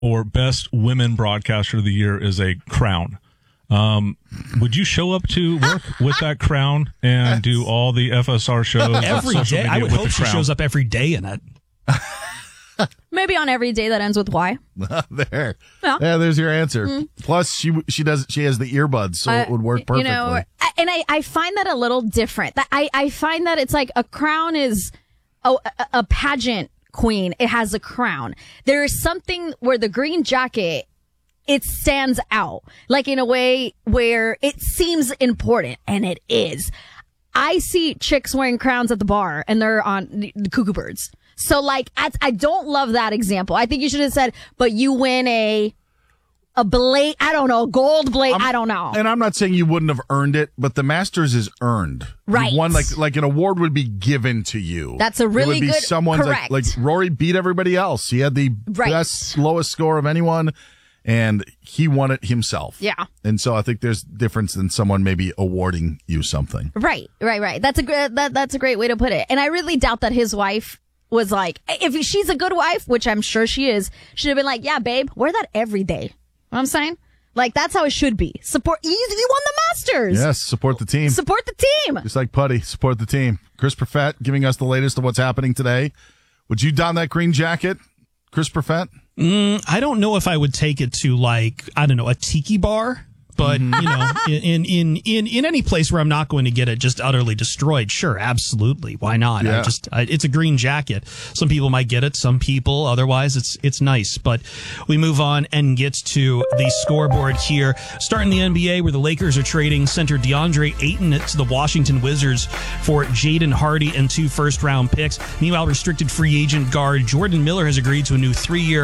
or best women broadcaster of the year is a crown. Would you show up to work with that crown and do all the FSR shows every day? I would hope she shows up every day in it. Maybe on every day that ends with Y. There. Yeah. Yeah, there's your answer. Mm. Plus, she has the earbuds, so it would work perfectly. You know, and I find that a little different. I find that it's like a crown is a pageant queen. It has a crown. There is something where the green jacket, it stands out, like in a way where it seems important, and it is. I see chicks wearing crowns at the bar, and they're on the Cuckoo Birds. So, like, I don't love that example. I think you should have said, but you win a blade, I don't know, gold blade, I don't know. And I'm not saying you wouldn't have earned it, but the Masters is earned. Right. One like an award would be given to you. That's a really it would be good, someone's correct. Like Rory beat everybody else. He had the best, lowest score of anyone, and he won it himself. Yeah. And so I think there's difference than someone maybe awarding you something. Right. That's a great way to put it. And I really doubt that his wife was like, if she's a good wife, which I'm sure she is, she'd have been like, yeah, babe, wear that every day. You know what I'm saying? Like, that's how it should be. Support. You won the Masters. Yes, support the team. Support the team. Just like Putty, support the team. Chris Perfett giving us the latest of what's happening today. Would you don that green jacket, Chris Perfett? I don't know if I would take it to, like, I don't know, a tiki bar. But, you know, in any place where I'm not going to get it just utterly destroyed, sure, absolutely. Why not? Yeah. It's a green jacket. Some people might get it, some people. Otherwise, it's nice. But we move on and get to the scoreboard here. Starting the NBA, where the Lakers are trading center DeAndre Ayton to the Washington Wizards for Jaden Hardy and 2 first-round picks. Meanwhile, restricted free agent guard Jordan Miller has agreed to a new 3-year,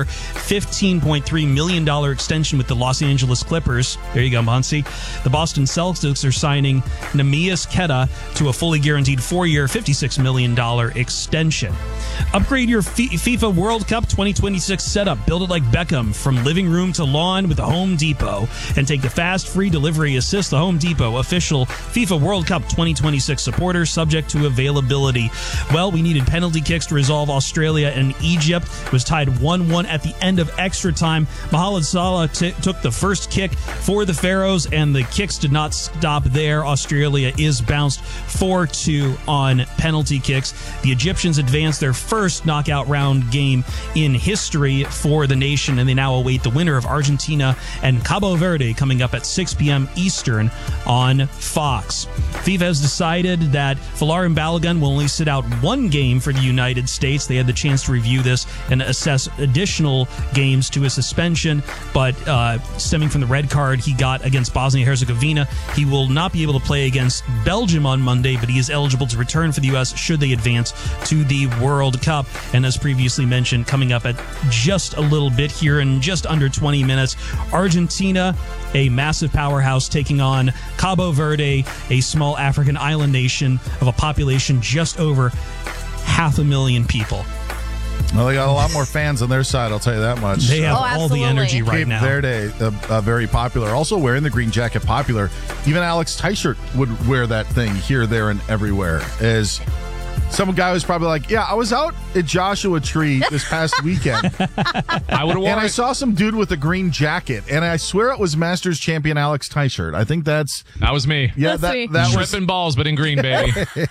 $15.3 million extension with the Los Angeles Clippers. There you go, Muncie. The Boston Celtics are signing Neemias Queta to a fully guaranteed 4-year, $56 million extension. Upgrade your FIFA World Cup 2026 setup. Build it like Beckham from living room to lawn with the Home Depot. And take the fast, free delivery assist. The Home Depot, official FIFA World Cup 2026 supporter, subject to availability. Well, we needed penalty kicks to resolve Australia and Egypt. It was tied 1-1 at the end of extra time. Mohamed Salah took the first kick for the Pharaohs, and the kicks did not stop there. Australia is bounced 4-2 on penalty kicks. The Egyptians advanced their first knockout round game in history for the nation, and they now await the winner of Argentina and Cabo Verde coming up at 6 p.m. Eastern on Fox. FIFA has decided that Folarin Balogun will only sit out 1 game for the United States. They had the chance to review this and assess additional games to his suspension, but stemming from the red card he got against Bosnia-Herzegovina, he will not be able to play against Belgium on Monday, but he is eligible to return for the U.S. should they advance to the World Cup. And as previously mentioned, coming up at just a little bit here in just under 20 minutes, Argentina, a massive powerhouse, taking on Cabo Verde, a small African island nation of a population just over 500,000 people. Well, they got a lot more fans on their side, I'll tell you that much. They have all the energy right Cape now. Verde, very popular. Also wearing the green jacket, popular. Even Alex Teichert would wear that thing here, there, and everywhere. As some guy was probably like, yeah, I was out at Joshua Tree this past weekend. I would have worn And I it. saw some dude with a green jacket, and I swear it was Masters champion Alex Teichert. I think That was me. Yeah, That's me. that was... Tripping balls, but in green, baby.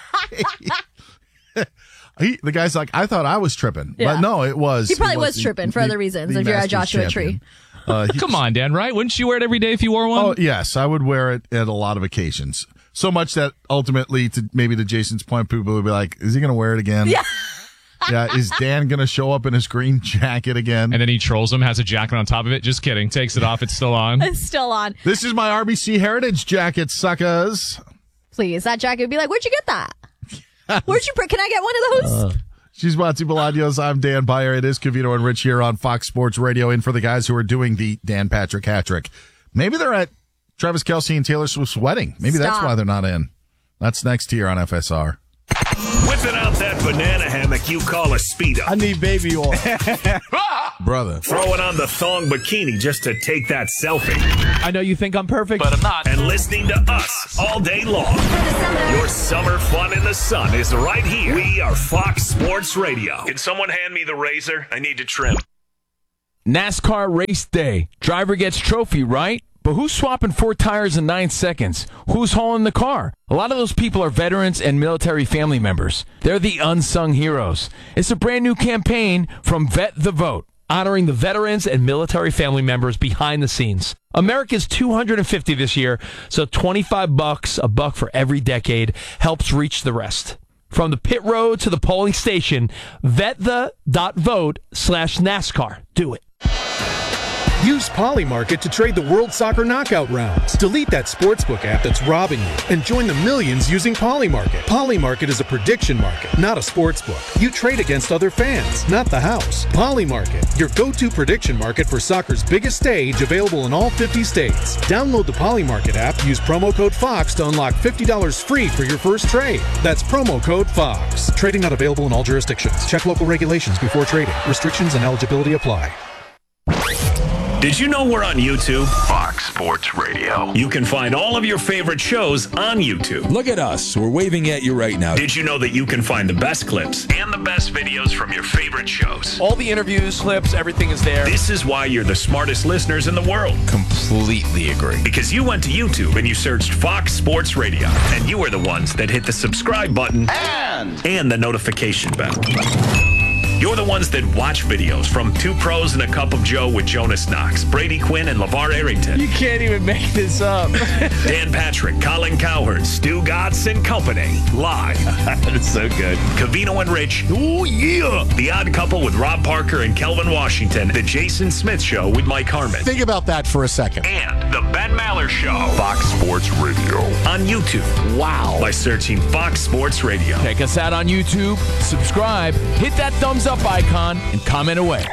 The guy's like, I thought I was tripping. Yeah. But no, it was. He probably it was tripping for other reasons if you're at Masters Joshua champion. Tree. Come on, Dan, right? Wouldn't you wear it every day if you wore one? Oh, yes. I would wear it at a lot of occasions. So much that ultimately, to Jason's point, people would be like, is he going to wear it again? Yeah. Yeah. Is Dan going to show up in his green jacket again? And then he trolls him, has a jacket on top of it. Just kidding. Takes it off. It's still on. It's still on. This is my RBC Heritage jacket, suckers. Please, that jacket would be like, where'd you get that? Can I get one of those? She's Monty Bolaños. I'm Dan Beyer. It is Covino and Rich here on Fox Sports Radio, in for the guys who are doing the Dan Patrick hat trick. Maybe they're at Travis Kelce and Taylor Swift's wedding. Maybe that's why they're not in. That's next here on FSR. Whipping out that banana hammock you call a Speedo. I need baby oil. Brother. Throwing on the thong bikini just to take that selfie. I know you think I'm perfect, But I'm not. And listening to us all day long. Your summer fun in the sun is right here. We are Fox Sports Radio. Can someone hand me the razor? I need to trim. NASCAR race day. Driver gets trophy, right? But who's swapping 4 tires in 9 seconds? Who's hauling the car? A lot of those people are veterans and military family members. They're the unsung heroes. It's a brand new campaign from Vet the Vote, honoring the veterans and military family members behind the scenes. America's 250 this year, so $25, a buck for every decade, helps reach the rest. From the pit road to the polling station, VetThe.vote/NASCAR. Do it. Use Polymarket to trade the World Soccer Knockout rounds. Delete that sportsbook app that's robbing you and join the millions using Polymarket. Polymarket is a prediction market, not a sportsbook. You trade against other fans, not the house. Polymarket, your go-to prediction market for soccer's biggest stage, available in all 50 states. Download the Polymarket app, use promo code FOX to unlock $50 free for your first trade. That's promo code FOX. Trading not available in all jurisdictions. Check local regulations before trading. Restrictions and eligibility apply. Did you know we're on YouTube? Fox Sports Radio. You can find all of your favorite shows on YouTube. Look at us. We're waving at you right now. Did you know that you can find the best clips and the best videos from your favorite shows? All the interviews, clips, everything is there. This is why you're the smartest listeners in the world. Completely agree. Because you went to YouTube and you searched Fox Sports Radio, and you are the ones that hit the subscribe button and the notification bell. You're the ones that watch videos from Two Pros and a Cup of Joe with Jonas Knox, Brady Quinn, and LeVar Arrington. You can't even make this up. Dan Patrick, Colin Cowherd, Stu Gatz and Company. Live. That's so good. Covino and Rich. Oh, yeah. The Odd Couple with Rob Parker and Kelvin Washington. The Jason Smith Show with Mike Harmon. Think about that for a second. And The Ben Maller Show. Fox Sports Radio. On YouTube. Wow. By searching Fox Sports Radio. Check us out on YouTube, subscribe, hit that thumbs up icon, and comment away.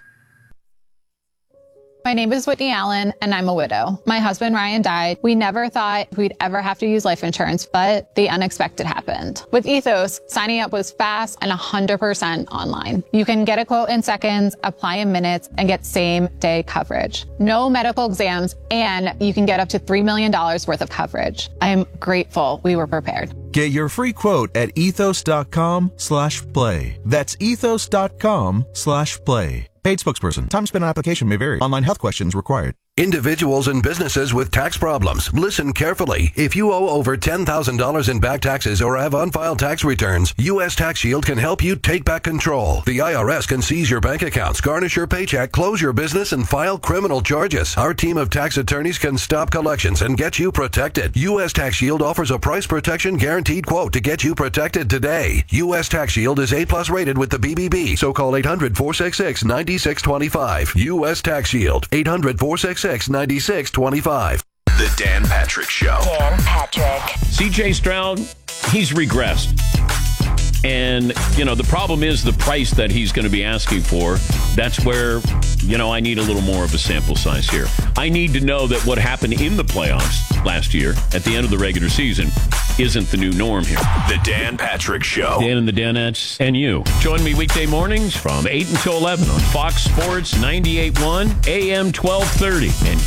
My name is Whitney Allen, and I'm a widow. My husband, Ryan, died. We never thought we'd ever have to use life insurance, but the unexpected happened. With Ethos, signing up was fast and 100% online. You can get a quote in seconds, apply in minutes, and get same-day coverage. No medical exams, and you can get up to $3 million worth of coverage. I am grateful we were prepared. Get your free quote at ethos.com/play. That's ethos.com/play. Paid spokesperson. Time spent on application may vary. Online health questions required. Individuals and businesses with tax problems, listen carefully. If you owe over $10,000 in back taxes or have unfiled tax returns, U.S. Tax Shield can help you take back control. The IRS can seize your bank accounts, garnish your paycheck, close your business, and file criminal charges. Our team of tax attorneys can stop collections and get you protected. U.S. Tax Shield offers a price protection guaranteed quote to get you protected today. U.S. Tax Shield is A+ rated with the BBB, so call 800-466-9625. U.S. Tax Shield, 800-466-9625. The Dan Patrick Show. Dan Patrick. CJ Stroud, he's regressed. And, the problem is the price that he's going to be asking for. That's where, I need a little more of a sample size here. I need to know that what happened in the playoffs last year at the end of the regular season isn't the new norm here. The Dan Patrick Show. Dan and the Danettes and you. Join me weekday mornings from 8 until 11 on Fox Sports 98.1, AM 1230, and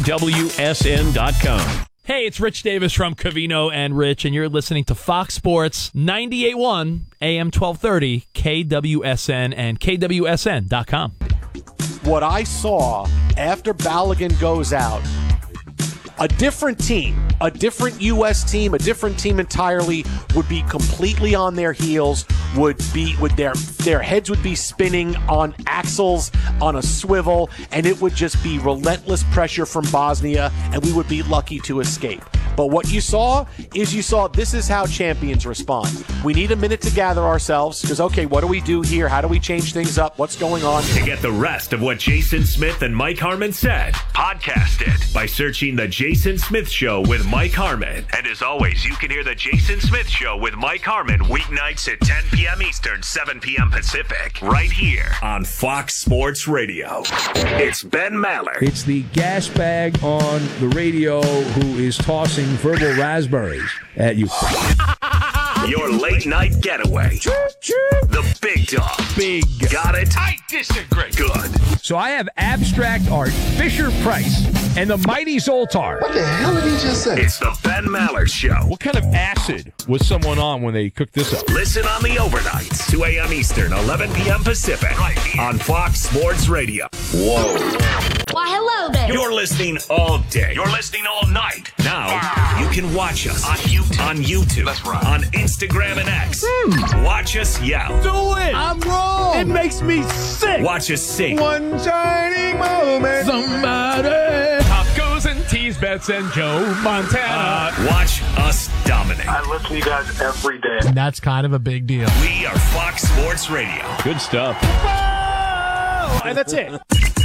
KWSN.com. Hey, it's Rich Davis from Covino and Rich, and you're listening to Fox Sports 98.1, AM 1230, KWSN, and KWSN.com. What I saw after Balogun goes out, a different team, a different U.S. team, a different team entirely would be completely on their heels, would their heads would be spinning on axles on a swivel, and it would just be relentless pressure from Bosnia, and we would be lucky to escape. But what you saw this is how champions respond. We need a minute to gather ourselves because, okay, what do we do here? How do we change things up? What's going on? To get the rest of what Jason Smith and Mike Harmon said, podcast it by searching The Jason Smith Show with Mike Harmon. And as always, you can hear The Jason Smith Show with Mike Harmon weeknights at 10 p.m. Eastern, 7 p.m. Pacific, right here on Fox Sports Radio. It's Ben Maller. It's the gas bag on the radio who is tossing verbal raspberries at you. Your late night getaway. The Big Dog. Big. Got it? I disagree. Good. So I have abstract art, Fisher Price, and the Mighty Zoltar. What the hell did he just say? It's the Ben Maller Show. What kind of acid was someone on when they cooked this up? Listen on the overnights, 2 a.m. Eastern, 11 p.m. Pacific, right here on Fox Sports Radio. Whoa. Why, hello there. You're listening all day. You're listening all night. Now, you can watch us on YouTube. That's right. On Instagram and X. Watch us yell. Do it. I'm wrong. It makes me sick. Watch us sing. One shining moment. Somebody. Tacos and teas, bets and Joe Montana. Watch us dominate. I listen to you guys every day. And that's kind of a big deal. We are Fox Sports Radio. Good stuff. Oh, and that's it.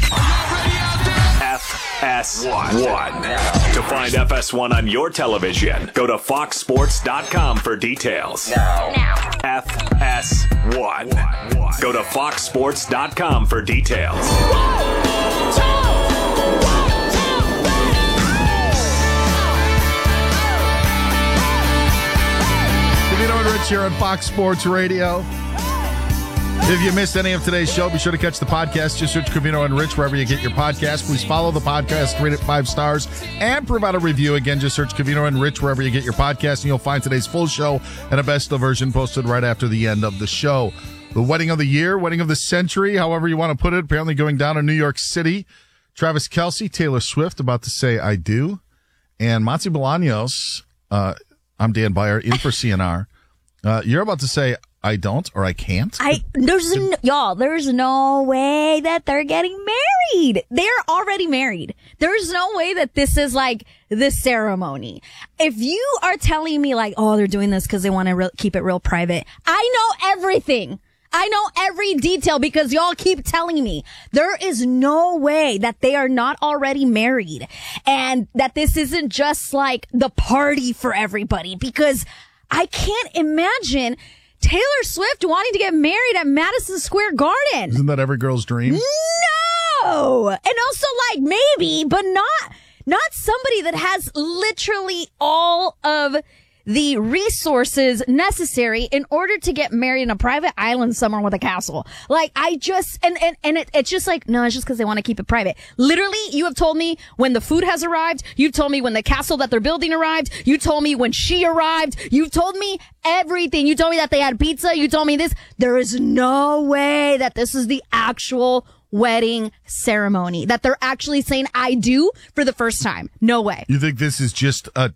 FS1. To find FS1 on your television, go to foxsports.com for details. Now. FS1. Go to foxsports.com for details. Covino and Rich here on Fox Sports Radio. If you missed any of today's show, be sure to catch the podcast. Just search Covino and Rich wherever you get your podcast. Please follow the podcast, rate it 5 stars, and provide a review. Again, just search Covino and Rich wherever you get your podcast, and you'll find today's full show and a best of version posted right after the end of the show. The wedding of the year, wedding of the century, however you want to put it, apparently going down in New York City. Travis Kelce, Taylor Swift about to say I do. And Monty Bolaños, I'm Dan Beyer, in for CNR. You're about to say I don't or I can't. There's no way that they're getting married. They're already married. There's no way that this is like the ceremony. If you are telling me like, oh, they're doing this because they want to keep it real private, I know everything. I know every detail because y'all keep telling me there is no way that they are not already married and that this isn't just like the party for everybody, because I can't imagine Taylor Swift wanting to get married at Madison Square Garden. Isn't that every girl's dream? No. And also like maybe, but not somebody that has literally all of the resources necessary in order to get married in a private island somewhere with a castle. Like it's just like, no, it's just because they want to keep it private. Literally, you have told me when the food has arrived. You've told me when the castle that they're building arrived. You told me when she arrived. You've told me everything. You told me that they had pizza. You told me this. There is no way that this is the actual wedding ceremony, that they're actually saying I do for the first time. No way. You think this is just a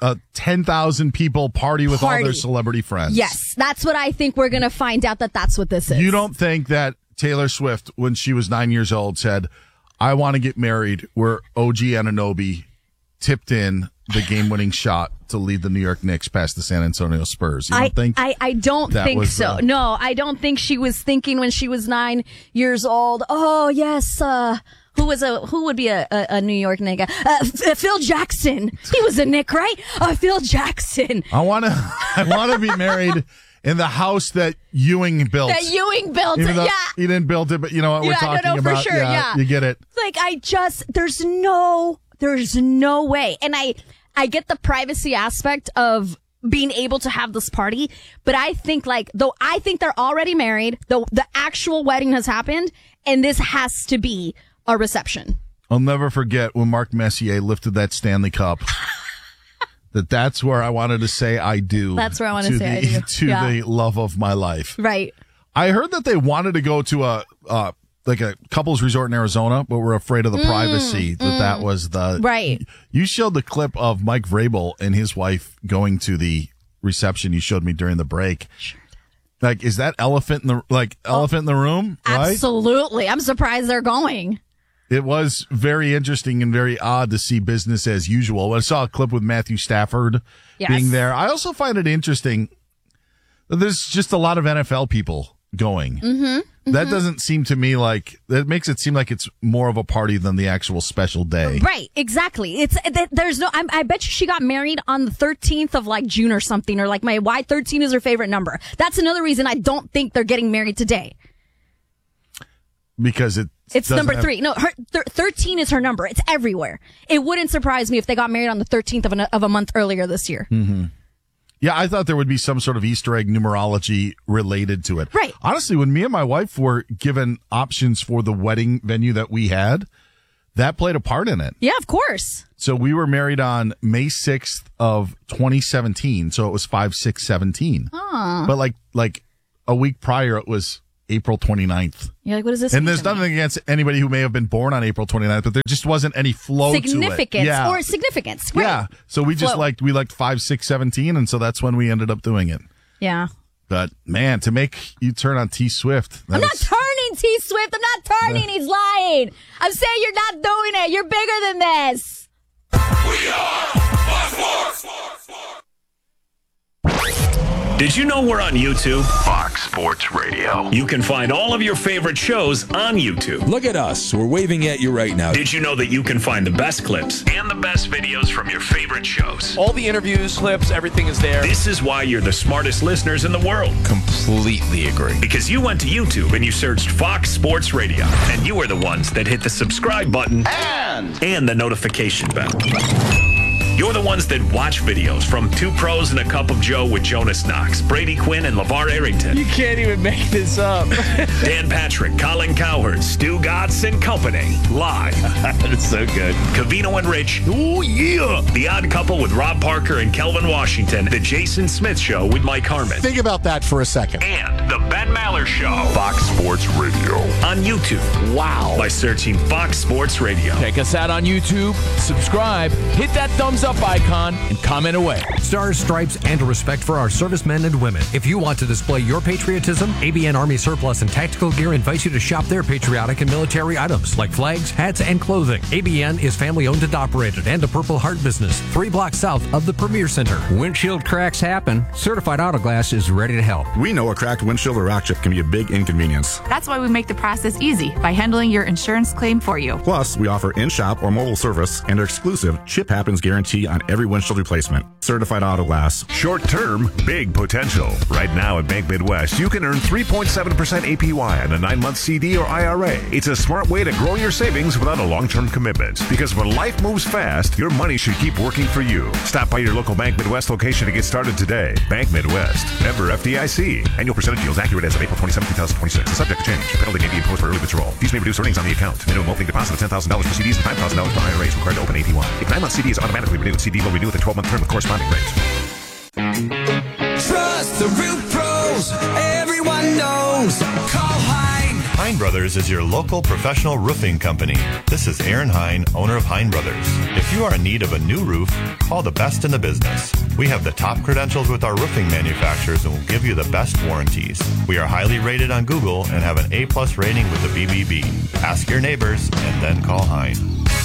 10,000 people party with all their celebrity friends? Yes, that's what I think. We're going to find out that that's what this is. You don't think that Taylor Swift, when she was 9 years old, said, I want to get married, where OG Anunoby tipped in the game-winning shot to lead the New York Knicks past the San Antonio Spurs? You don't think I don't think so. No, I don't think she was thinking when she was 9 years old, oh, yes, who would be a New York nigga? Phil Jackson. He was a Knick, right? Phil Jackson. I want to be married in the house that Ewing built. That Ewing built it, yeah. He didn't build it, but you know what we're talking about. For sure, yeah. You get it. Like, there's no way. And I get the privacy aspect of being able to have this party, but I think though I think they're already married, though the actual wedding has happened, and this has to be a reception. I'll never forget when Marc Messier lifted that Stanley Cup. That's where I wanted to say I do. That's where I want to say I do. To the love of my life. Right. I heard that they wanted to go to a couples resort in Arizona, but were afraid of the privacy. That was the... Right. You showed the clip of Mike Vrabel and his wife going to the reception you showed me during the break. Sure. Like, is that elephant in the room? Right? Absolutely. I'm surprised they're going. It was very interesting and very odd to see business as usual. I saw a clip with Matthew Stafford being there. I also find it interesting that there's just a lot of NFL people going. That doesn't seem to me that makes it seem like it's more of a party than the actual special day. Right, exactly. There's no, I bet you she got married on the 13th of June or something, or why 13 is her favorite number. That's another reason I don't think they're getting married today. Because it's number 3. No, 13 is her number. It's everywhere. It wouldn't surprise me if they got married on the 13th of a month earlier this year. Mm-hmm. Yeah, I thought there would be some sort of Easter egg numerology related to it. Right. Honestly, when me and my wife were given options for the wedding venue that we had, that played a part in it. Yeah, of course. So we were married on May 6th of 2017. So it was 5/6/17. Huh. But like a week prior, it was April 29th. You're like, what is this? And mean there's to me? nothing against anybody who may have been born on April 29th, but there just wasn't any flow Significance to it. Yeah. or significance. Right. Yeah. So we just Flow. liked 5/6/17, and so that's when we ended up doing it. Yeah. But man, to make you turn on T Swift. I'm not turning T Swift. I'm not turning. He's lying. I'm saying you're not doing it. You're bigger than this. Did you know we're on YouTube? Fox Sports Radio. You can find all of your favorite shows on YouTube. Look at us. We're waving at you right now. Did you know that you can find the best clips and the best videos from your favorite shows? All the interviews, clips, everything is there. This is why you're the smartest listeners in the world. Completely agree. Because you went to YouTube and you searched Fox Sports Radio, and you are the ones that hit the subscribe button and the notification bell. You're the ones that watch videos from Two Pros and a Cup of Joe with Jonas Knox, Brady Quinn, and LeVar Arrington. You can't even make this up. Dan Patrick, Colin Cowherd, Stu Gatz and Company. Live. That's so good. Covino and Rich. Oh, yeah. The Odd Couple with Rob Parker and Kelvin Washington. The Jason Smith Show with Mike Harmon. Think about that for a second. And The Ben Maller Show. Fox Sports Radio. On YouTube. Wow. By searching Fox Sports Radio. Check us out on YouTube, subscribe, hit that thumbs up icon, and comment away. Stars, stripes, and a respect for our servicemen and women. If you want to display your patriotism, ABN Army Surplus and Tactical Gear invites you to shop their patriotic and military items like flags, hats, and clothing. ABN is family owned and operated and a Purple Heart business 3 blocks south of the Premier Center. Windshield cracks happen. Certified Auto Glass is ready to help. We know a cracked windshield or rock chip can be a big inconvenience. That's why we make the process easy by handling your insurance claim for you. Plus, we offer in-shop or mobile service and our exclusive Chip Happens guarantee on every windshield replacement. Certified Auto Glass. Short term, big potential. Right now at Bank Midwest, you can earn 3.7% APY on a 9-month CD or IRA. It's a smart way to grow your savings without a long-term commitment. Because when life moves fast, your money should keep working for you. Stop by your local Bank Midwest location to get started today. Bank Midwest. Member FDIC. Annual percentage yields accurate as of April 27, 2026. Subject to change. Penalty may be imposed for early withdrawal. These may reduce earnings on the account. Minimum opening deposit of $10,000 for CDs and $5,000 for IRAs required to open APY. If 9-month CD is automatically renewed, CD will renew with a 12-month term with corresponding rate. Trust the Root Pros. Everyone knows. Call Hein. Hein Brothers is your local professional roofing company. This is Aaron Hein, owner of Hein Brothers. If you are in need of a new roof, call the best in the business. We have the top credentials with our roofing manufacturers and will give you the best warranties. We are highly rated on Google and have an A+ rating with the BBB. Ask your neighbors and then call Hein.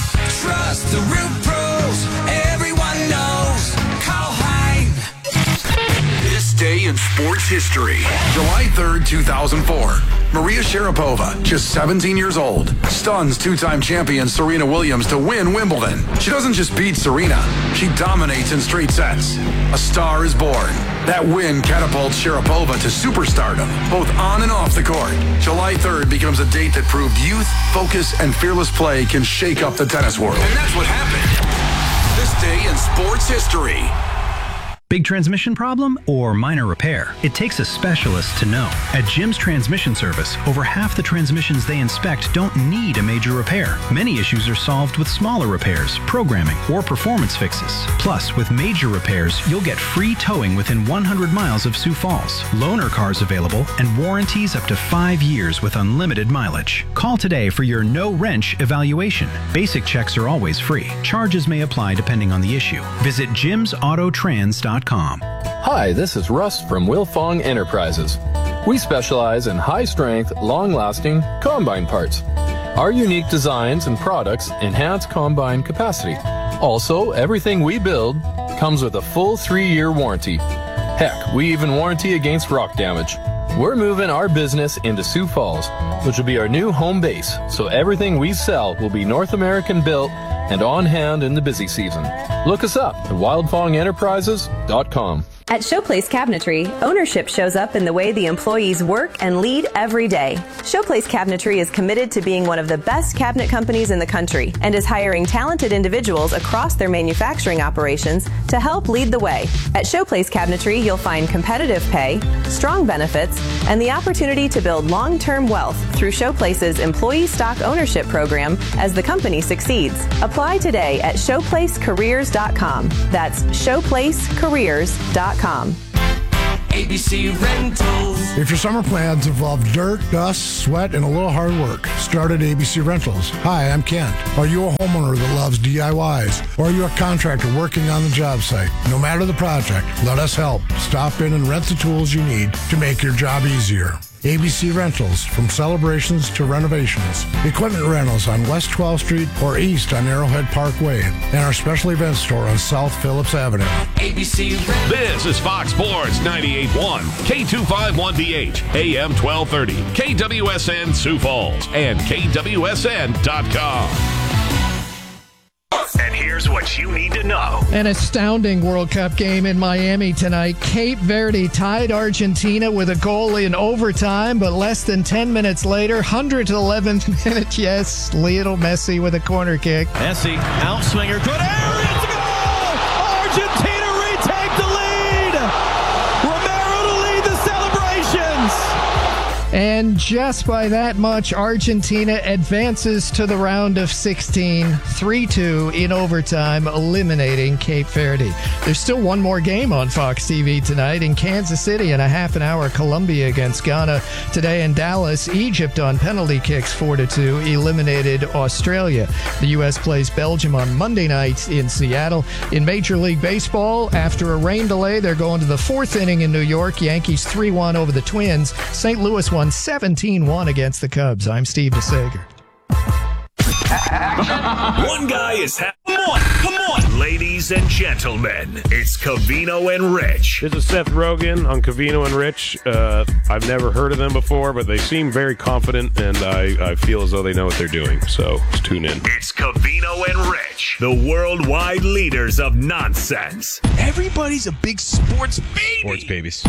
Trust the Root Pros. Everyone knows. Call Hein. This day in sports history. July 3rd, 2004. Maria Sharapova, just 17 years old, stuns two-time champion Serena Williams to win Wimbledon. She doesn't just beat Serena, she dominates in straight sets. A star is born. That win catapults Sharapova to superstardom, both on and off the court. July 3rd becomes a date that proved youth, focus, and fearless play can shake up the tennis world. And that's what happened. This day in sports history. Big transmission problem or minor repair? It takes a specialist to know. At Jim's Transmission Service, over half the transmissions they inspect don't need a major repair. Many issues are solved with smaller repairs, programming, or performance fixes. Plus, with major repairs, you'll get free towing within 100 miles of Sioux Falls, loaner cars available, and warranties up to 5 years with unlimited mileage. Call today for your no-wrench evaluation. Basic checks are always free. Charges may apply depending on the issue. Visit jimsautotrans.com. Hi, this is Russ from Wilfong Enterprises. We specialize in high-strength, long-lasting combine parts. Our unique designs and products enhance combine capacity. Also, everything we build comes with a full 3-year warranty. Heck, we even warranty against rock damage. We're moving our business into Sioux Falls, which will be our new home base, so everything we sell will be North American built and on hand in the busy season. Look us up at wildfongenterprises.com. At Showplace Cabinetry, ownership shows up in the way the employees work and lead every day. Showplace Cabinetry is committed to being one of the best cabinet companies in the country and is hiring talented individuals across their manufacturing operations to help lead the way. At Showplace Cabinetry, you'll find competitive pay, strong benefits, and the opportunity to build long-term wealth through Showplace's employee stock ownership program as the company succeeds. Apply today at showplacecareers.com. That's showplacecareers.com. ABC Rentals. If your summer plans involve dirt, dust, sweat, and a little hard work, start at ABC Rentals. Hi, I'm Kent. Are you a homeowner that loves DIYs? Or are you a contractor working on the job site? No matter the project, let us help. Stop in and rent the tools you need to make your job easier. ABC Rentals, from celebrations to renovations. Equipment rentals on West 12th Street or east on Arrowhead Parkway. And our special event store on South Phillips Avenue. ABC Rentals. This is Fox Sports 98.1, K251BH, AM 1230, KWSN Sioux Falls, and KWSN.com. And here's what you need to know. An astounding World Cup game in Miami tonight. Cape Verde tied Argentina with a goal in overtime, but less than 10 minutes later, 111th minute, yes, Lionel Messi with a corner kick. Messi, outswinger, good air, it's a goal! Argentina retake the lead! Romero to lead the celebrations! And just by that much, Argentina advances to the round of 16, 3-2 in overtime, eliminating Cape Verde. There's still one more game on Fox TV tonight in Kansas City in a half an hour. Colombia against Ghana. Today in Dallas, Egypt on penalty kicks 4-2 eliminated Australia. The U.S. plays Belgium on Monday night in Seattle. In Major League Baseball, after a rain delay, they're going to the fourth inning in New York. Yankees 3-1 over the Twins. St. Louis won 17-1 against the Cubs. I'm Steve DeSager. One guy is come on. Ladies and gentlemen, it's Covino and Rich. This is Seth Rogen on Covino and Rich. I've never heard of them before, but they seem very confident, and I feel as though they know what they're doing. So let's tune in. It's Covino and Rich, the worldwide leaders of nonsense. Everybody's a big sports baby. Sports babies.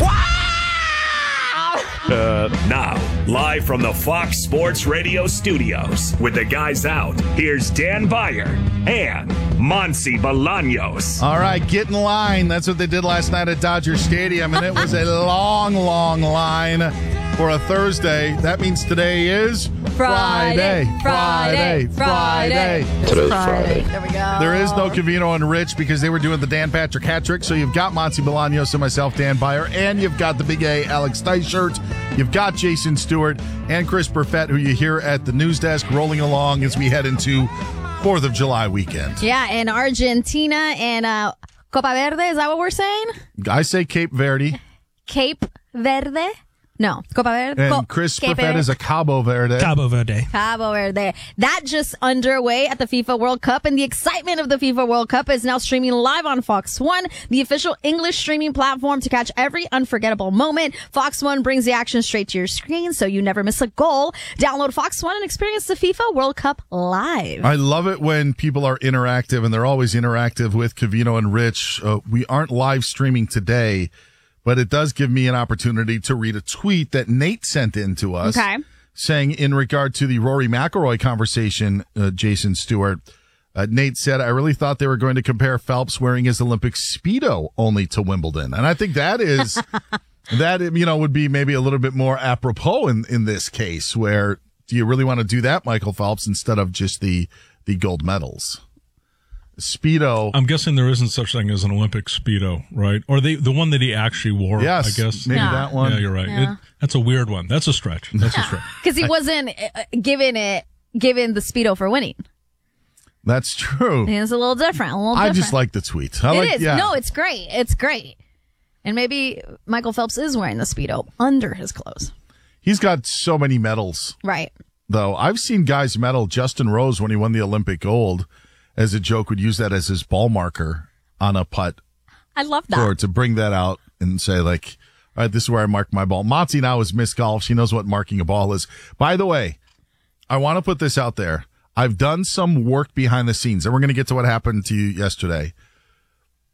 Now, live from the Fox Sports Radio studios, with the guys out, here's Dan Beyer and Monsi Bolaños. All right, get in line. That's what they did last night at Dodger Stadium, and it was a long, long line for a Thursday. That means today is Friday. Today's Friday. There we go. There is no Covino and Rich because they were doing the Dan Patrick hat trick. So you've got Monsi Bolaños and myself, Dan Beyer, and you've got the Big A, Alex Dyshirt. You've got Jason Stewart and Chris Perfett, who you hear at the news desk, rolling along as we head into 4th of July weekend. Yeah, and Argentina and Copa Verde, is that what we're saying? I say Cape Verde. Cape Verde? No, Copa Verde. And Chris Perfett is a Cabo Verde. Cabo Verde. Cabo Verde. That just underway at the FIFA World Cup, and the excitement of the FIFA World Cup is now streaming live on Fox One, the official English streaming platform to catch every unforgettable moment. Fox One brings the action straight to your screen, so you never miss a goal. Download Fox One and experience the FIFA World Cup live. I love it when people are interactive, and they're always interactive with Covino and Rich. We aren't live streaming today, but it does give me an opportunity to read a tweet that Nate sent in to us, saying in regard to the Rory McIlroy conversation, Jason Stewart, Nate said, I really thought they were going to compare Phelps wearing his Olympic Speedo only to Wimbledon. And I think that is, that, would be maybe a little bit more apropos in this case, where do you really want to do that, Michael Phelps, instead of just the gold medals? Speedo. I'm guessing there isn't such thing as an Olympic Speedo, right? Or the one that he actually wore, yes, I guess. Maybe that one. Yeah, you're right. Yeah. That's a weird one. That's a stretch. That's a stretch. Because he wasn't given the Speedo for winning. That's true. It's a little different. I just like the tweet. It is. Yeah. No, it's great. It's great. And maybe Michael Phelps is wearing the Speedo under his clothes. He's got so many medals. Right. Though I've seen guys medal. Justin Rose, when he won the Olympic gold, as a joke, would use that as his ball marker on a putt. I love that. Or to bring that out and say, like, all right, this is where I mark my ball. Monty now is Miss Golf. She knows what marking a ball is. By the way, I want to put this out there. I've done some work behind the scenes, and we're going to get to what happened to you yesterday.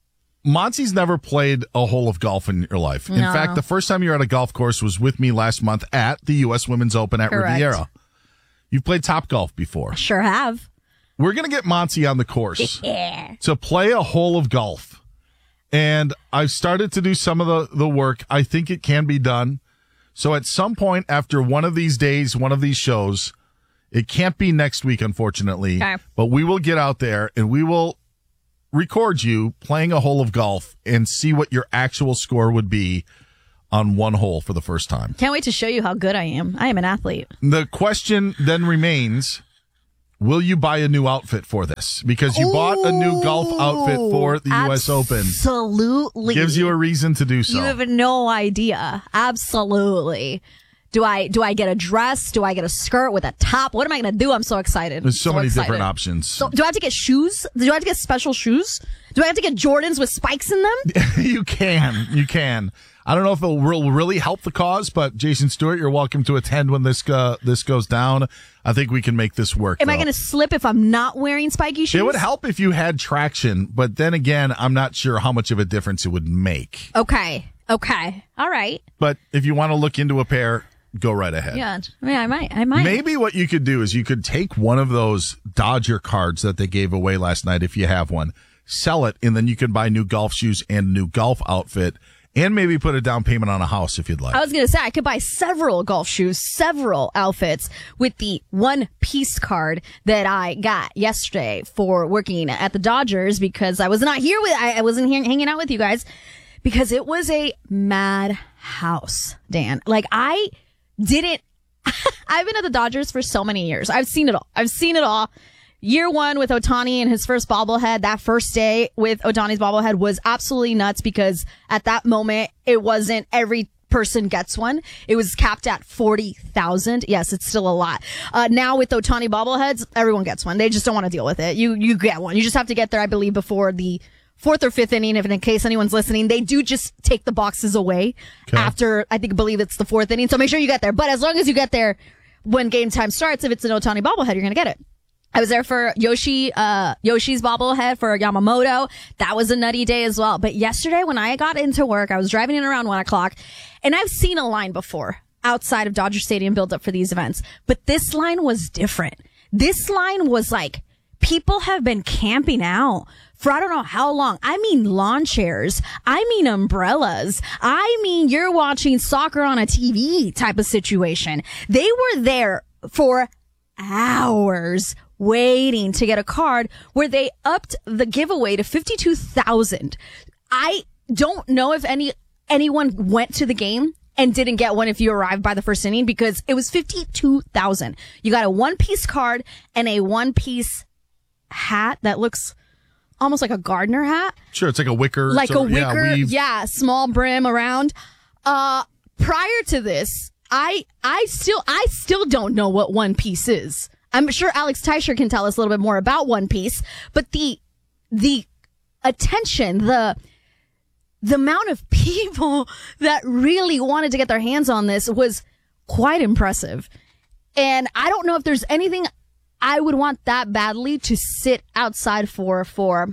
Monty's never played a hole of golf in your life. In No. fact, the first time you were at a golf course was with me last month at the U.S. Women's Open at Correct. Riviera. You've played Top Golf before. Sure have. We're going to get Monty on the course Yeah. to play a hole of golf. And I've started to do some of the work. I think it can be done. So at some point after one of these days, one of these shows, it can't be next week, unfortunately, Okay. but we will get out there and we will record you playing a hole of golf and see what your actual score would be on one hole for the first time. Can't wait to show you how good I am. I am an athlete. The question then remains, will you buy a new outfit for this? Because you bought a new golf outfit for the U.S. Open. Absolutely. Gives you a reason to do so. You have no idea. Absolutely. Do I get a dress? Do I get a skirt with a top? What am I going to do? I'm so excited. There's so many excited. different options. So, do I have to get shoes? Do I have to get special shoes? Do I have to get Jordans with spikes in them? You can. I don't know if it will really help the cause, but Jason Stewart, you're welcome to attend when this goes down. I think we can make this work. Am I going to slip if I'm not wearing spiky shoes? It would help if you had traction, but then again, I'm not sure how much of a difference it would make. Okay. All right. But if you want to look into a pair, go right ahead. Yeah. I might. Maybe what you could do is you could take one of those Dodger cards that they gave away last night, if you have one, sell it, and then you can buy new golf shoes and a new golf outfit, and maybe put a down payment on a house if you'd like. I was going to say, I could buy several golf shoes, several outfits with the One Piece card that I got yesterday for working at the Dodgers, because I was not here I wasn't here hanging out with you guys, because it was a madhouse, Dan. Like, I've been at the Dodgers for so many years. I've seen it all. Year one with Ohtani and his first bobblehead, that first day with Ohtani's bobblehead was absolutely nuts, because at that moment, it wasn't every person gets one. It was capped at 40,000. Yes, it's still a lot. Now with Ohtani bobbleheads, everyone gets one. They just don't want to deal with it. You get one. You just have to get there, I believe, before the 4th or 5th inning. If in case anyone's listening, they do just take the boxes away after, I believe it's the 4th inning. So make sure you get there. But as long as you get there when game time starts, if it's an Ohtani bobblehead, you're going to get it. I was there for Yoshi's bobblehead for Yamamoto. That was a nutty day as well. But yesterday when I got into work, I was driving in around 1:00, and I've seen a line before outside of Dodger Stadium built up for these events. But this line was different. This line was like, people have been camping out for I don't know how long. I mean lawn chairs. I mean umbrellas. I mean you're watching soccer on a TV type of situation. They were there for hours waiting to get a card where they upped the giveaway to 52,000. I don't know if anyone went to the game and didn't get one if you arrived by the first inning, because it was 52,000. You got a one-piece card and a one-piece hat that looks almost like a gardener hat. Sure, it's like a wicker. Like a wicker, weave. Small brim around. Prior to this, I still don't know what One Piece is. I'm sure Alex Teicher can tell us a little bit more about One Piece, but the attention, the amount of people that really wanted to get their hands on this was quite impressive. And I don't know if there's anything I would want that badly to sit outside for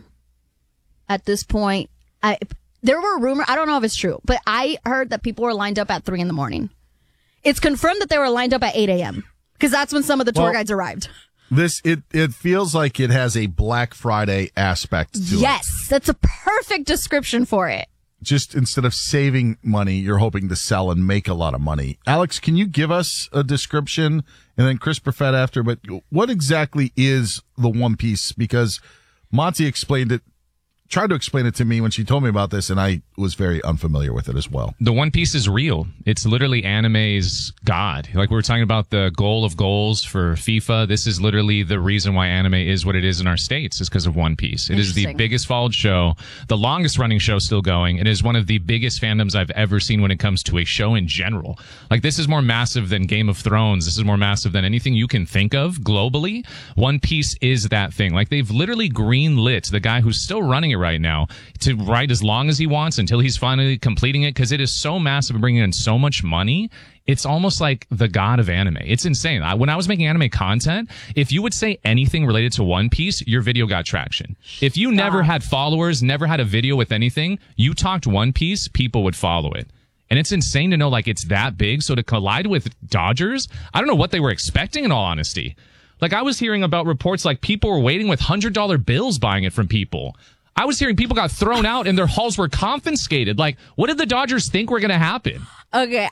at this point. There were rumors, I don't know if it's true, but I heard that people were lined up at 3 a.m. It's confirmed that they were lined up at 8 a.m. because that's when some of the tour guides arrived. It feels like it has a Black Friday aspect to it. Yes, that's a perfect description for it. Just instead of saving money, you're hoping to sell and make a lot of money. Alex, can you give us a description? And then Chris Perfett after, but what exactly is the One Piece? Because Monty tried to explain it to me when she told me about this, and I was very unfamiliar with it as well. The One Piece is real. It's literally anime's God. Like we were talking about the goal of goals for FIFA. This is literally the reason why anime is what it is in our states, is because of One Piece. It is the biggest followed show, the longest running show still going. It is one of the biggest fandoms I've ever seen when it comes to a show in general. Like this is more massive than Game of Thrones. This is more massive than anything you can think of globally. One Piece is that thing. Like they've literally greenlit the guy who's still running it right now to write as long as he wants until he's finally completing it, because it is so massive and bringing in so much money. it's almost like the god of anime. It's insane. When I was making anime content, if you would say anything related to One Piece, your video got traction. If you never had followers, never had a video with anything, you talked One Piece, people would follow it. And it's insane to know like it's that big. So to collide with Dodgers, I don't know what they were expecting in all honesty. Like I was hearing about reports like people were waiting with $100 bills buying it from people. I was hearing people got thrown out and their halls were confiscated. Like, what did the Dodgers think were going to happen? Okay,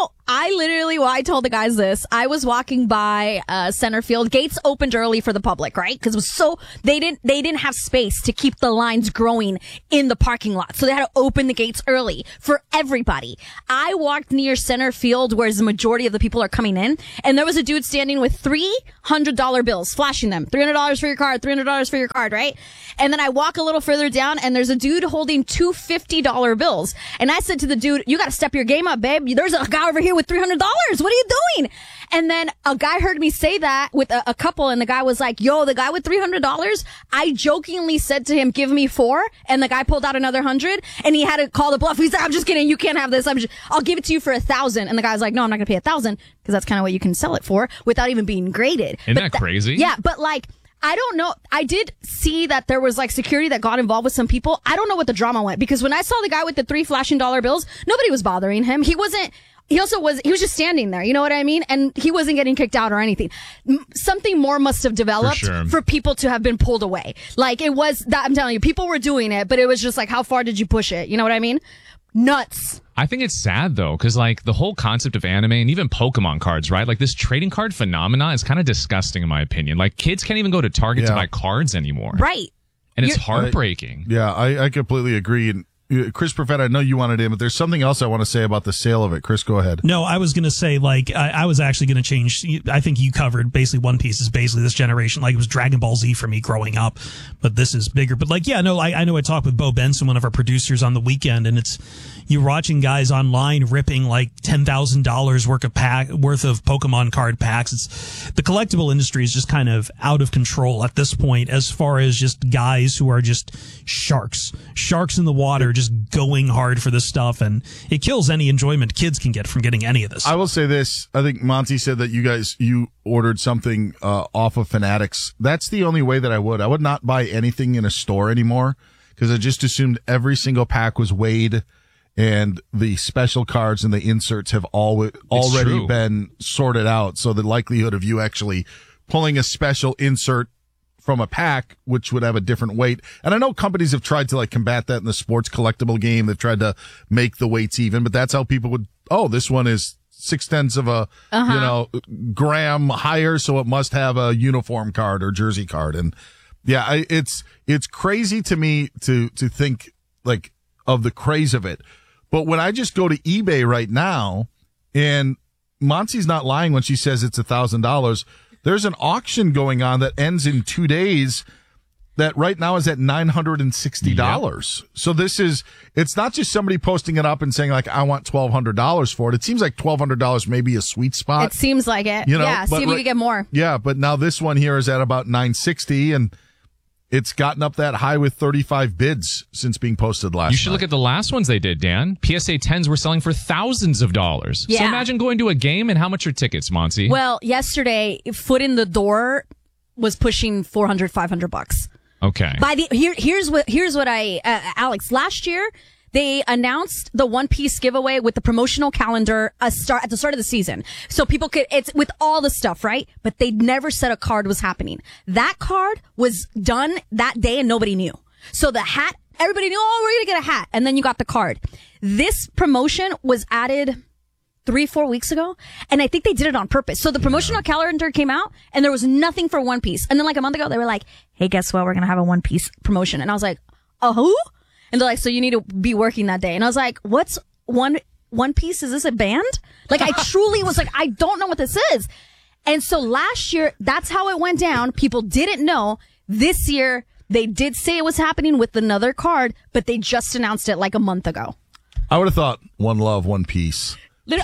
I told the guys this. I was walking by center field. Gates opened early for the public, right? Because it was they didn't have space to keep the lines growing in the parking lot. So they had to open the gates early for everybody. I walked near center field where the majority of the people are coming in, and there was a dude standing with $300 bills, flashing them. $300 for your card, $300 for your card, right? And then I walk a little further down, and there's a dude holding two $50 bills. And I said to the dude, "You got to step your game up, babe. There's a guy over here with $300. What are you doing?" And then a guy heard me say that with a couple, and the guy was like, "Yo, the guy with $300." I jokingly said to him, "Give me $4," and the guy pulled out another $100, and he had to call the bluff. He's like, "I'm just kidding. You can't have this. I'll give it to you for $1,000." And the guy was like, "No, I'm not gonna pay $1,000 because that's kind of what you can sell it for without even being graded." Isn't that crazy? Yeah, but like, I don't know. I did see that there was like security that got involved with some people. I don't know what the drama went, because when I saw the guy with the 3 flashing dollar bills, nobody was bothering him. He was just standing there. You know what I mean? And he wasn't getting kicked out or anything. Something more must have developed for people to have been pulled away. Like it was that, I'm telling you, people were doing it, but it was just like, how far did you push it? You know what I mean? Nuts. I think it's sad though, because like the whole concept of anime and even Pokemon cards, right? Like this trading card phenomena is kind of disgusting in my opinion. Like kids can't even go to Target to buy cards anymore. Right. And it's heartbreaking. I completely agree. And Chris Perfett, I know you wanted in, but there's something else I want to say about the sale of it. Chris, go ahead. No, I was going to say, like, I was actually going to change. I think you covered basically One Piece is basically this generation. Like, it was Dragon Ball Z for me growing up, but this is bigger. But, like, yeah, no, I know I talked with Bo Benson, one of our producers, on the weekend, and you're watching guys online ripping, like, $10,000 worth of Pokemon card packs. The collectible industry is just kind of out of control at this point, as far as just guys who are just sharks in the water, just going hard for this stuff, and it kills any enjoyment kids can get from getting any of this. I will say this. I think Monty said that you ordered something off of Fanatics. That's the only way that I would. I would not buy anything in a store anymore, because I just assumed every single pack was weighed and the special cards and the inserts have already been sorted out. So the likelihood of you actually pulling a special insert from a pack, which would have a different weight. And I know companies have tried to like combat that in the sports collectible game. They've tried to make the weights even, but that's how people would, this one is 0.6 of a, gram higher. So it must have a uniform card or jersey card. And yeah, it's crazy to me to think like of the craze of it. But when I just go to eBay right now, and Monty's not lying when she says it's $1,000, there's an auction going on that ends in 2 days that right now is at $960. Yep. So it's not just somebody posting it up and saying like, I want $1,200 for it. It seems like $1,200 may be a sweet spot. It seems like it. See if you can get more. Yeah. But now this one here is at about $960, and it's gotten up that high with 35 bids since being posted last night. You should look at the last ones they did, Dan. PSA 10s were selling for thousands of dollars. Yeah. So imagine going to a game, and how much are tickets, Monty? Well, yesterday, foot in the door was pushing $400, $500. Okay. Here's what Alex, last year, they announced the One Piece giveaway with the promotional calendar at the start of the season. So people it's with all the stuff, right? But they never said a card was happening. That card was done that day and nobody knew. So the hat, everybody knew, we're going to get a hat. And then you got the card. This promotion was added 3-4 weeks ago, and I think they did it on purpose. So the promotional calendar came out, and there was nothing for One Piece. And then like a month ago, they were like, hey, guess what? We're going to have a One Piece promotion. And I was like, who? And they're like, so you need to be working that day. And I was like, what's One Piece? Is this a band? Like, I truly was like, I don't know what this is. And so last year, that's how it went down. People didn't know. This year, they did say it was happening with another card, but they just announced it like a month ago. I would have thought One Love, One Piece.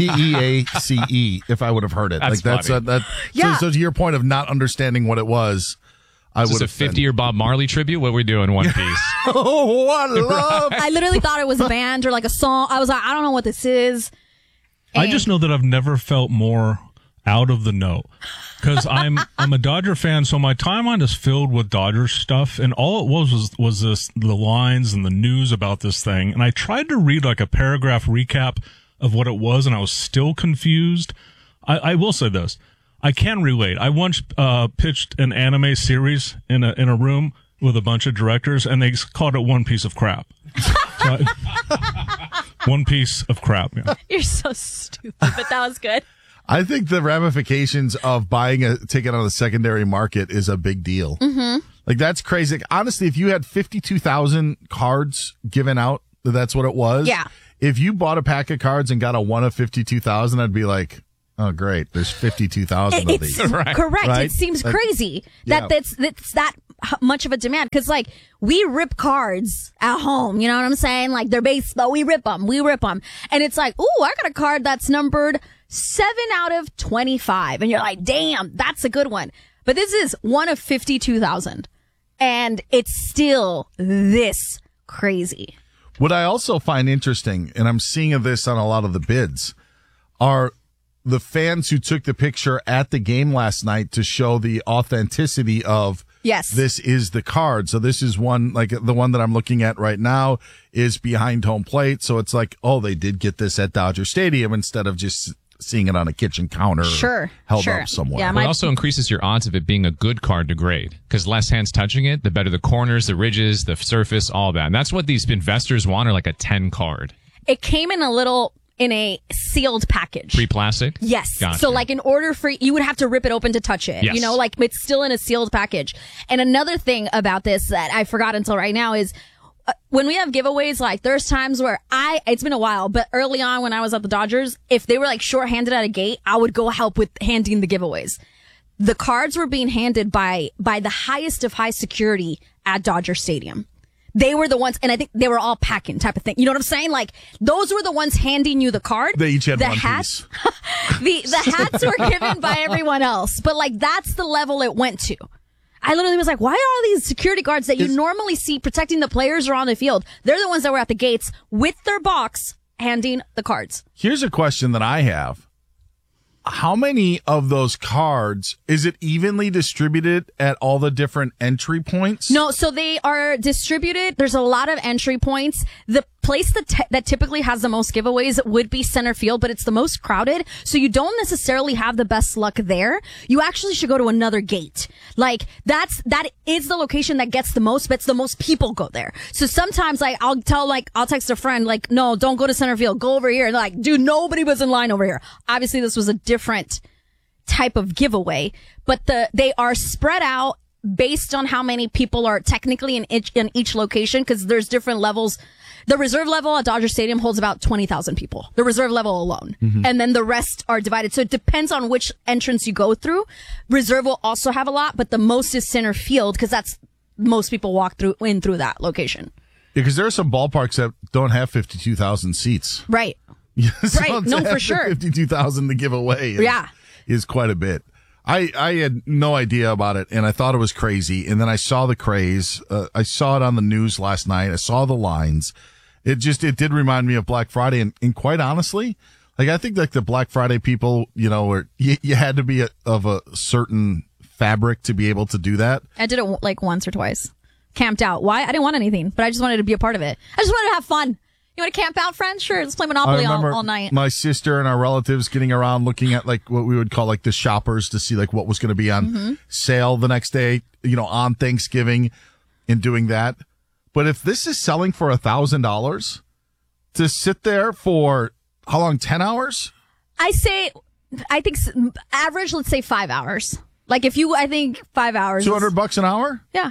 PEACE, if I would have heard it. That's funny. So to your point of not understanding what it was, I would have. Is this a 50-year Bob Marley tribute? What are we doing, One Piece? One Love. I literally thought it was a band or like a song. I was like, I don't know what this is. I just know that I've never felt more out of the know because I'm a Dodger fan, so my timeline is filled with Dodger stuff, and all it was this the lines and the news about this thing, and I tried to read like a paragraph recap of what it was, and I was still confused. I will say this: I can relate. I once pitched an anime series in a room with a bunch of directors, and they called it One Piece of Crap. One piece of crap. Yeah. You're so stupid, but that was good. I think the ramifications of buying a ticket on the secondary market is a big deal. Mm-hmm. Like, that's crazy. Like, honestly, if you had 52,000 cards given out, that's what it was. Yeah. If you bought a pack of cards and got a 1 of 52,000, I'd be like, oh, great. There's 52,000 of these. Right. Correct. Right? It seems Like, crazy that that's that much of a demand. Cause like we rip cards at home. You know what I'm saying? Like they're baseball. We rip them. And it's like, ooh, I got a card that's numbered 7 out of 25. And you're like, damn, that's a good one. But this is 1 of 52,000. And it's still this crazy. What I also find interesting, and I'm seeing this on a lot of the bids, are the fans who took the picture at the game last night to show the authenticity of yes, this is the card. So this is one, like the one that I'm looking at right now is behind home plate. So it's like, oh, they did get this at Dodger Stadium instead of just seeing it on a kitchen counter or held up somewhere. Yeah, it also increases your odds of it being a good card to grade because less hands touching it, the better the corners, the ridges, the surface, all that. And that's what these investors want, are like a 10 card. It came in a sealed package. Pre-plastic? Yes. Gotcha. So like in order for, you would have to rip it open to touch it. Yes. You know, like it's still in a sealed package. And another thing about this that I forgot until right now is when we have giveaways, like there's times where it's been a while, but early on when I was at the Dodgers, if they were like shorthanded at a gate, I would go help with handing the giveaways. The cards were being handed by the highest of high security at Dodger Stadium. They were the ones, and I think they were all packing type of thing. You know what I'm saying? Like, those were the ones handing you the card. They each had the one hats, piece. the hats were given by everyone else. But, like, that's the level it went to. I literally was like, why are all these security guards that you normally see protecting the players or on the field? They're the ones that were at the gates with their box handing the cards. Here's a question that I have. How many of those cards, is it evenly distributed at all the different entry points? No, so they are distributed. There's a lot of entry points. The place that typically has the most giveaways would be center field, but it's the most crowded. So you don't necessarily have the best luck there. You actually should go to another gate. Like that is the location that gets the most bets. The most people go there. So sometimes I'll text a friend like, no, don't go to center field. Go over here. And they're like, dude, nobody was in line over here. Obviously this was a different type of giveaway, but they are spread out based on how many people are technically in each location, because there's different levels. The reserve level at Dodger Stadium holds about 20,000 people. The reserve level alone. Mm-hmm. And then the rest are divided. So it depends on which entrance you go through. Reserve will also have a lot, but the most is center field because that's most people walk through that location. Yeah, because there are some ballparks that don't have 52,000 seats. Right. Yeah, so right. No, for sure. 52,000 to give away is quite a bit. I had no idea about it, and I thought it was crazy. And then I saw the craze. I saw it on the news last night. I saw the lines. It did remind me of Black Friday. And quite honestly, like, I think like the Black Friday people, you know, you had to be of a certain fabric to be able to do that. I did it like once or twice. Camped out. Why? I didn't want anything, but I just wanted to be a part of it. I just wanted to have fun. You want to camp out, friends? Sure. Let's play Monopoly all night. My sister and our relatives getting around looking at like what we would call like the shoppers to see like what was going to be on sale the next day, you know, on Thanksgiving, and doing that. But if this is selling for $1,000 to sit there for how long? 10 hours? I think average, let's say 5 hours. Like I think 5 hours. $200 an hour? Yeah.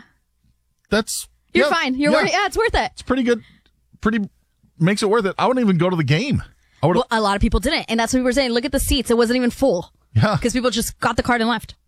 You're fine. It's worth it. It's pretty good. Makes it worth it. I wouldn't even go to the game. Well, a lot of people didn't. And that's what we were saying. Look at the seats. It wasn't even full. Yeah. Because people just got the card and left.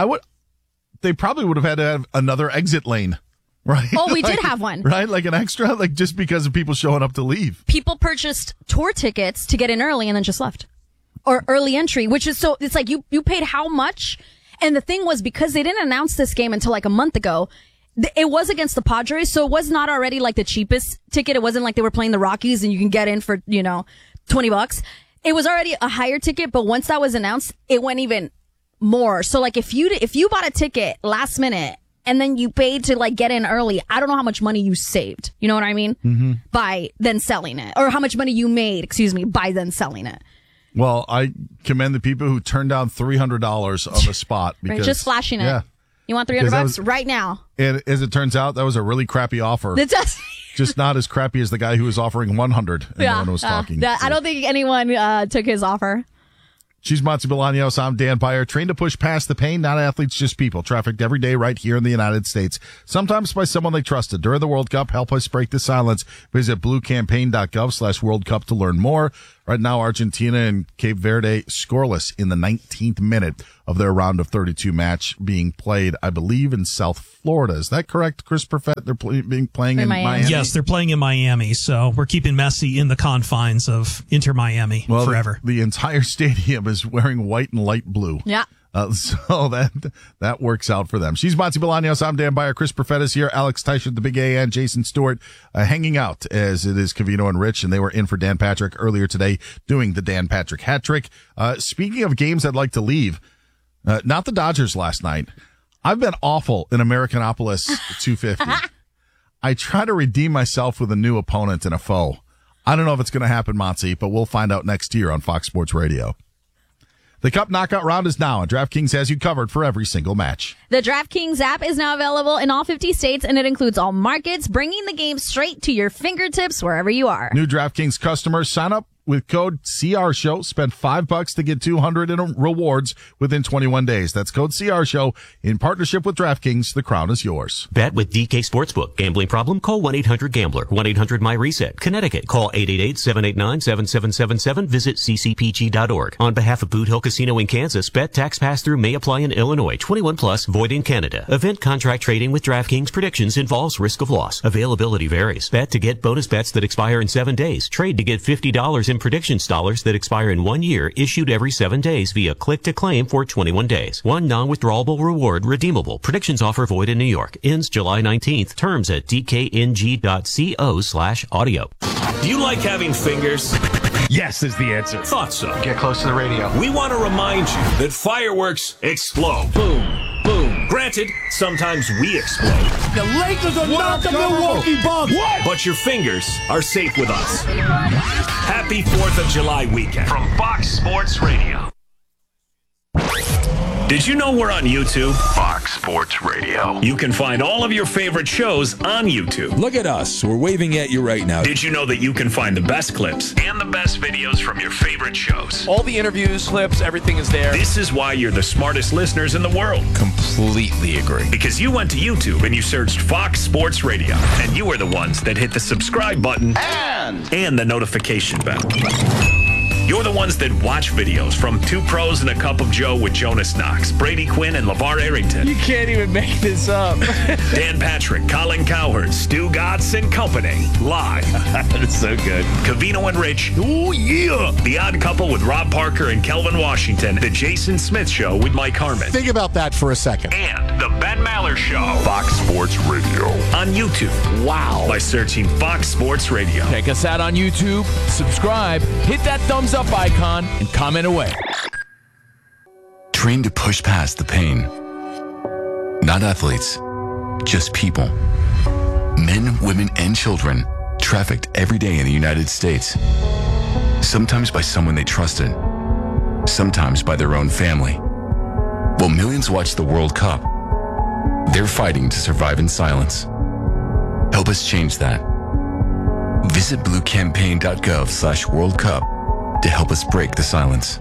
They probably would have had to have another exit lane. Right. Oh, we did have one. Right? Like an extra, like just because of people showing up to leave. People purchased tour tickets to get in early and then just left. Or early entry, which is so, it's like you paid how much? And the thing was, because they didn't announce this game until like a month ago, it was against the Padres, so it was not already like the cheapest ticket. It wasn't like they were playing the Rockies and you can get in for, $20. it was already a higher ticket, but once that was announced, it went even more. So like if you bought a ticket last minute and then you paid to like get in early, I don't know how much money you saved. You know what I mean? Mm-hmm. By then selling it, or how much money you made, by then selling it. Well, I commend the people who turned down $300 on the spot. Because, right, just flashing it. Yeah. You want $300 right now? And as it turns out, that was a really crappy offer. Just not as crappy as the guy who was offering 100 and no one was talking. I don't think anyone took his offer. She's Monty Bolaños. I'm Dan Beyer. Trained to push past the pain, not athletes, just people. Trafficked every day right here in the United States. Sometimes by someone they trusted. During the World Cup, help us break the silence. Visit bluecampaign.gov/World Cup to learn more. Right now, Argentina and Cape Verde scoreless in the 19th minute of their round of 32 match being played, I believe, in South Florida. Is that correct, Chris Perfett? They're playing in Miami? Yes, they're playing in Miami. So we're keeping Messi in the confines of Inter Miami forever. The entire stadium is wearing white and light blue. Yeah. So that works out for them. She's Monty Bolaños. I'm Dan Beyer. Chris Perfett is here. Alex Teichert, the Big A, and Jason Stewart hanging out as it is Covino and Rich, and they were in for Dan Patrick earlier today doing the Dan Patrick hat trick. Speaking of games I'd like to leave, not the Dodgers last night. I've been awful in Americanopolis 250. I try to redeem myself with a new opponent and a foe. I don't know if it's going to happen, Monty, but we'll find out next year on Fox Sports Radio. The Cup Knockout Round is now, and DraftKings has you covered for every single match. The DraftKings app is now available in all 50 states, and it includes all markets, bringing the game straight to your fingertips wherever you are. New DraftKings customers sign up with code CRSHOW. Spend $5 to get $200 in rewards within 21 days. That's code CRSHOW in partnership with DraftKings. The crown is yours. Bet with DK Sportsbook. Gambling problem? Call 1-800-GAMBLER. 1-800-MY-RESET. Connecticut. Call 888-789-7777. Visit ccpg.org. On behalf of Boot Hill Casino in Kansas, bet tax pass-through may apply in Illinois. 21 plus, void in Canada. Event contract trading with DraftKings predictions involves risk of loss. Availability varies. Bet to get bonus bets that expire in 7 days. Trade to get $50 in predictions dollars that expire in 1 year, issued every 7 days via click to claim for 21 days. One non-withdrawable reward redeemable. Predictions offer void in New York. Ends July 19th. Terms at dkng.co/audio. Do you like having fingers? Yes is the answer. Thought so. Get close to the radio. We want to remind you that fireworks explode. Boom, boom. Granted, sometimes we explode. The Lakers are not the Milwaukee Bucks. What? But your fingers are safe with us. Happy 4th of July weekend from Fox Sports Radio. Did you know we're on YouTube? Fox Sports Radio. You can find all of your favorite shows on YouTube. Look at us. We're waving at you right now. Did you know that you can find the best clips and the best videos from your favorite shows? All the interviews, clips, everything is there. This is why you're the smartest listeners in the world. Completely agree. Because you went to YouTube and you searched Fox Sports Radio, and you are the ones that hit the subscribe button and the notification bell. You're the ones that watch videos from Two Pros and a Cup of Joe with Jonas Knox, Brady Quinn, and LeVar Arrington. You can't even make this up. Dan Patrick, Colin Cowherd, Stu Gatz and Company. Live. That's so good. Covino and Rich. Oh, yeah. The Odd Couple with Rob Parker and Kelvin Washington. The Jason Smith Show with Mike Harmon. Think about that for a second. And The Ben Maller Show. Fox Sports Radio. On YouTube. Wow. By searching Fox Sports Radio. Check us out on YouTube. Subscribe. Hit that thumbs up icon and comment away. Trained to push past the pain. Not athletes, just people. Men, women, and children trafficked every day in the United States. Sometimes by someone they trusted, sometimes by their own family. While millions watch the World Cup, they're fighting to survive in silence. Help us change that. Visit bluecampaign.gov/World Cup to help us break the silence.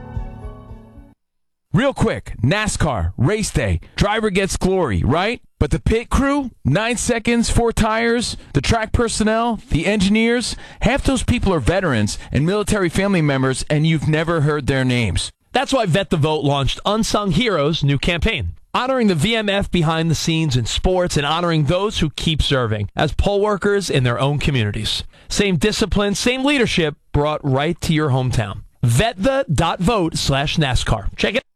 Real quick, NASCAR, race day, driver gets glory, right? But the pit crew, 9 seconds, 4 tires, the track personnel, the engineers, half those people are veterans and military family members, and you've never heard their names. That's why Vet the Vote launched Unsung Heroes' new campaign, honoring the VMF behind the scenes in sports and honoring those who keep serving as poll workers in their own communities. Same discipline, same leadership brought right to your hometown. VetThe.vote/NASCAR. Check it.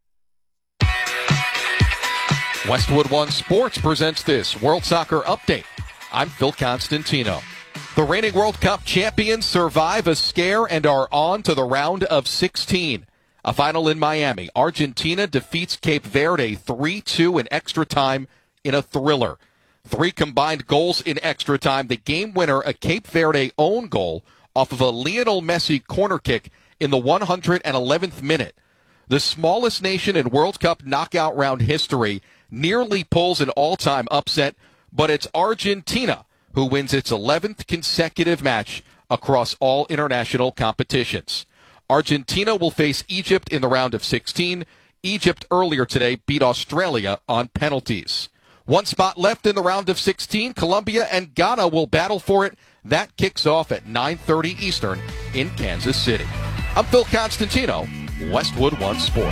Westwood One Sports presents this World Soccer Update. I'm Phil Constantino. The reigning World Cup champions survive a scare and are on to the round of 16. A final in Miami. Argentina defeats Cape Verde 3-2 in extra time in a thriller. 3 combined goals in extra time. The game winner, a Cape Verde own goal off of a Lionel Messi corner kick in the 111th minute. The smallest nation in World Cup knockout round history nearly pulls an all-time upset, but it's Argentina who wins its 11th consecutive match across all international competitions. Argentina will face Egypt in the round of 16. Egypt earlier today beat Australia on penalties. 1 spot left in the round of 16. Colombia and Ghana will battle for it. That kicks off at 9:30 Eastern in Kansas City. I'm Phil Constantino, Westwood One Sports.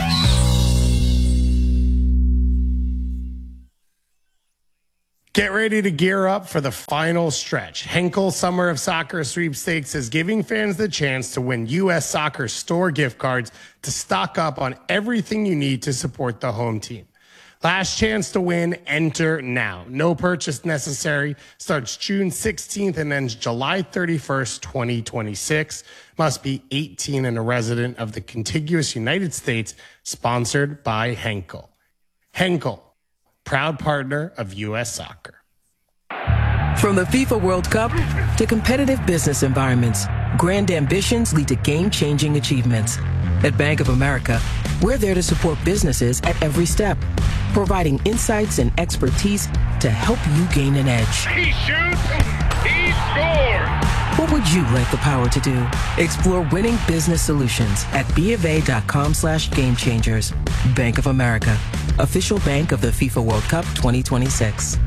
Get ready to gear up for the final stretch. Henkel Summer of Soccer Sweepstakes is giving fans the chance to win U.S. Soccer store gift cards to stock up on everything you need to support the home team. Last chance to win, enter now. No purchase necessary. Starts June 16th and ends July 31st, 2026. Must be 18 and a resident of the contiguous United States. Sponsored by Henkel. Henkel, proud partner of U.S. Soccer. From the FIFA World Cup to competitive business environments, grand ambitions lead to game-changing achievements. At Bank of America, we're there to support businesses at every step, providing insights and expertise to help you gain an edge. He shoots, he scores! What would you like the power to do? Explore winning business solutions at BofA.com/gamechangers. Bank of America, official bank of the FIFA World Cup 2026.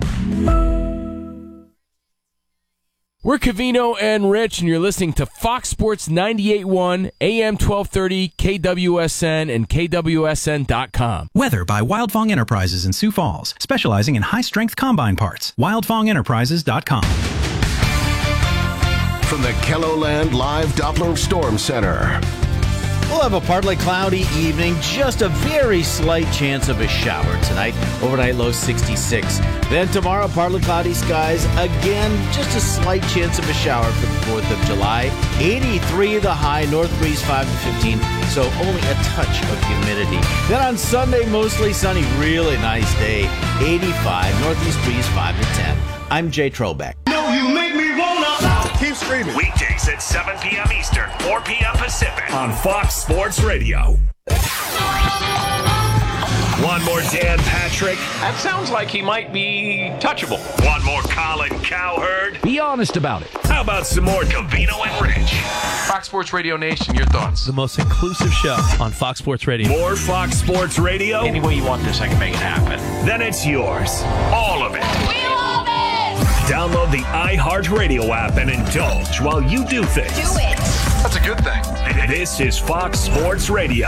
We're Covino and Rich, and you're listening to Fox Sports 98.1, AM 1230, KWSN, and KWSN.com. Weather by Wildfong Enterprises in Sioux Falls, specializing in high-strength combine parts. WildfongEnterprises.com. From the KELOLAND Live Doppler Storm Center. We'll have a partly cloudy evening, just a very slight chance of a shower tonight. Overnight low 66. Then tomorrow, partly cloudy skies. Again, just a slight chance of a shower for the 4th of July. 83 the high, north breeze 5 to 15, so only a touch of humidity. Then on Sunday, mostly sunny, really nice day. 85, northeast breeze 5 to 10. I'm Jay Trobeck. No, you make me wanna keep screaming. Weekdays at 7 p.m. Eastern, 4 p.m. Pacific on Fox Sports Radio. One more Dan Patrick. That sounds like he might be touchable. One more Colin Cowherd. Be honest about it. How about some more Covino and Rich? Fox Sports Radio Nation, your thoughts? The most inclusive show on Fox Sports Radio. More Fox Sports Radio? Any way you want this, I can make it happen. Then it's yours. All of it. We love it! Download the iHeartRadio app and indulge while you do things. Do it! That's a good thing. This is Fox Sports Radio.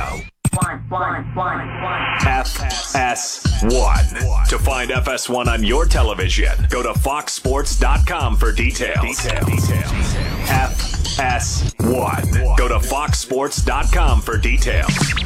FS1. To find FS1 on your television, go to foxsports.com for details. FS1. Go to foxsports.com for details.